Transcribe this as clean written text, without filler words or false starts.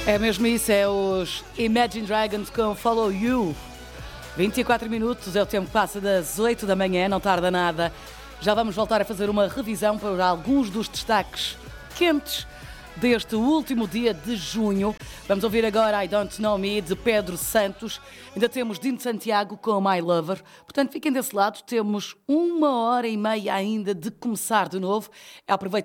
É mesmo isso, é os Imagine Dragons com Follow You. 24 minutos é o tempo que passa das 8 da manhã, não tarda nada. Já vamos voltar a fazer uma revisão para alguns dos destaques quentes deste último dia de junho. Vamos ouvir agora I Don't Know Me, de Pedro Santos. Ainda temos Dino Santiago com My Lover. Portanto, fiquem desse lado. Temos 1h30 ainda de começar de novo. Aproveita